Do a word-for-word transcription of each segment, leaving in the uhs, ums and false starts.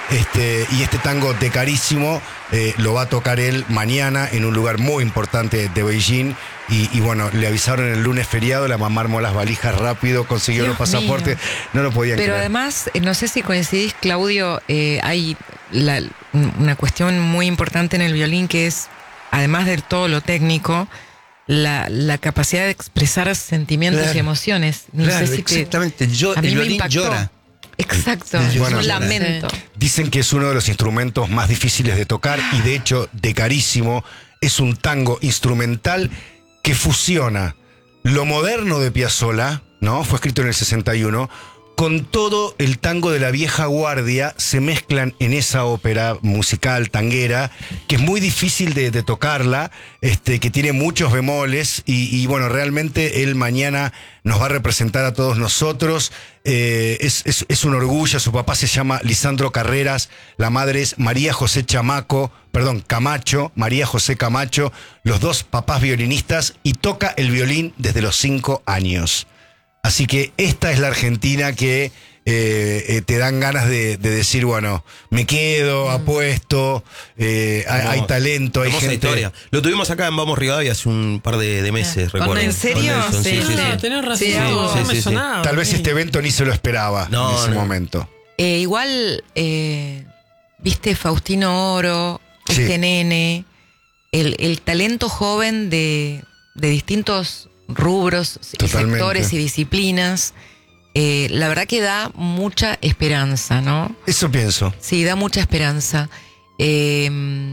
Este, y este tango de Carísimo eh, lo va a tocar él mañana en un lugar muy importante de Beijing. Y, y bueno, le avisaron el lunes feriado, la mamá armó las valijas rápido, consiguió Dios los pasaportes, mío. no lo podían Pero creer. además, no sé si coincidís, Claudio, eh, hay la, una cuestión muy importante en el violín que es, además de todo lo técnico, la, la capacidad de expresar sentimientos Claro. y emociones. No Claro, sé si te- exactamente. Yo, a mí el me violín impactó. llora. Exacto, El- el es Bueno, un llora. lamento. Dicen que es uno de los instrumentos más difíciles de tocar y de hecho, de Carísimo, es un tango instrumental que fusiona lo moderno de Piazzolla, ¿no? Fue escrito en el sesenta y uno, con todo el tango de la vieja guardia, se mezclan en esa ópera musical tanguera, que es muy difícil de, de tocarla, este, que tiene muchos bemoles, y, y bueno, realmente él mañana nos va a representar a todos nosotros. Eh, es, es, es un orgullo. Su papá se llama Lisandro Carreras, la madre es María José Chamaco, perdón, Camacho, María José Camacho, los dos papás violinistas, y toca el violín desde los cinco años. Así que esta es la Argentina que eh, eh, te dan ganas de, de decir, bueno, me quedo, apuesto, eh, hay, hay talento, hay Hermosa gente. historia. Lo tuvimos acá en Vamos Rivadavia hace un par de, de meses, ¿Con- recuerdo. en serio? Con Nelson, Sí, sí, sí, sí. sí. Ah, tenés razón, Sí, no sí, me sí, sí. sonaba. Tal vez sí. este evento ni se lo esperaba No, en ese no. momento. Eh, igual, eh, viste, Faustino Oro, Sí. este nene, el, el talento joven de, de distintos rubros, y Totalmente. sectores y disciplinas, eh, la verdad que da mucha esperanza, ¿no? Eso pienso. Sí, da mucha esperanza. Eh,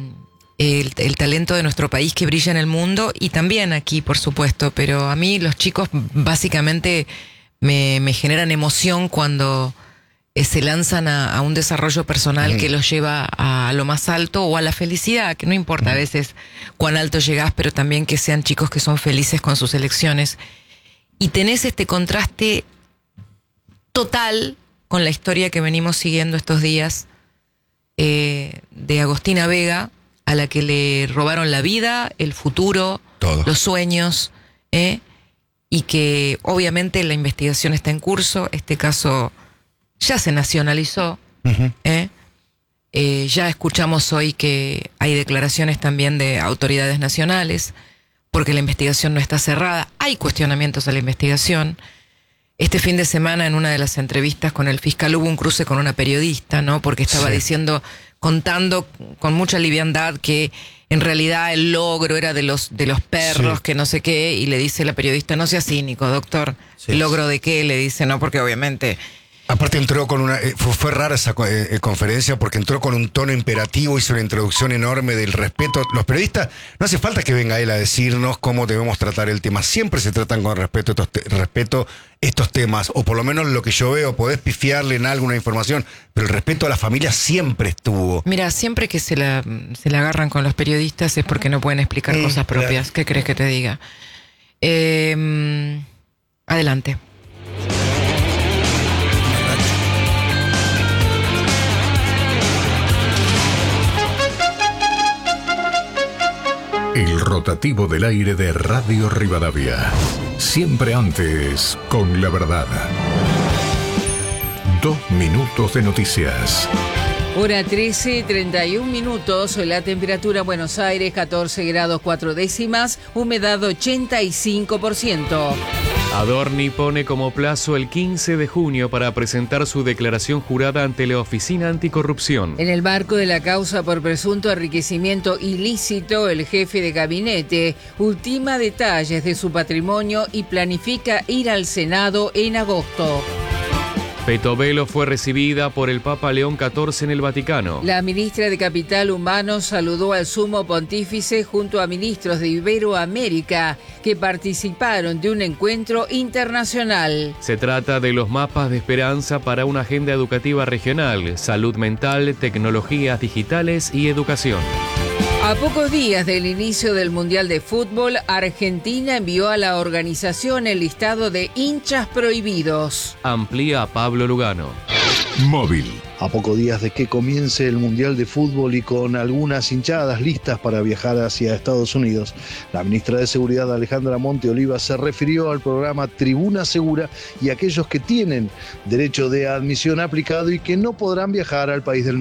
el, el talento de nuestro país que brilla en el mundo y también aquí, por supuesto, pero a mí los chicos básicamente me, me generan emoción cuando eh, se lanzan a, a un desarrollo personal Mm. que los lleva a, lo más alto o a la felicidad, que no importa a veces cuán alto llegás, pero también que sean chicos que son felices con sus elecciones. Y tenés este contraste total con la historia que venimos siguiendo estos días eh, de Agostina Vega, a la que le robaron la vida, el futuro, Todo. los sueños, ¿eh? Y que obviamente la investigación está en curso. Este caso ya se nacionalizó. Ujú. ¿eh? Eh, ya escuchamos hoy que hay declaraciones también de autoridades nacionales, porque la investigación no está cerrada. Hay cuestionamientos a la investigación. Este fin de semana, en una de las entrevistas con el fiscal, hubo un cruce con una periodista, ¿no? Porque estaba Sí. diciendo, contando con mucha liviandad que en realidad el logro era de los, de los perros, Sí. que no sé qué, y le dice la periodista, no sea cínico, doctor. Sí. ¿Logro de qué? Le dice, no, porque obviamente... Aparte entró con una... eh, fue, fue rara esa co- eh, conferencia porque entró con un tono imperativo, hizo una introducción enorme del respeto. Los periodistas, no hace falta que venga él a decirnos cómo debemos tratar el tema. Siempre se tratan con respeto estos, te- respeto estos temas, o por lo menos lo que yo veo, podés pifiarle en alguna información, pero el respeto a la familia siempre estuvo. Mira, siempre que se la, se la agarran con los periodistas es porque no pueden explicar Mm, cosas propias. ¿Qué crees que te diga? Eh, adelante. El rotativo del aire de Radio Rivadavia. Siempre antes, con la verdad. Dos minutos de noticias. Hora trece, treinta y un minutos, la temperatura Buenos Aires catorce grados cuatro décimas, humedad ochenta y cinco por ciento. Adorni pone como plazo el quince de junio para presentar su declaración jurada ante la Oficina Anticorrupción. En el marco de la causa por presunto enriquecimiento ilícito, el jefe de gabinete ultima detalles de su patrimonio y planifica ir al Senado en agosto. Petovelo fue recibida por el Papa León catorce en el Vaticano. La ministra de Capital Humano saludó al sumo pontífice junto a ministros de Iberoamérica que participaron de un encuentro internacional. Se trata de los mapas de esperanza para una agenda educativa regional, salud mental, tecnologías digitales y educación. A pocos días del inicio del Mundial de Fútbol, Argentina envió a la organización el listado de hinchas prohibidos. Amplía Pablo Lugano. Móvil. A pocos días de que comience el Mundial de Fútbol y con algunas hinchadas listas para viajar hacia Estados Unidos, la ministra de Seguridad Alejandra Monte Oliva se refirió al programa Tribuna Segura y a aquellos que tienen derecho de admisión aplicado y que no podrán viajar al país del norte.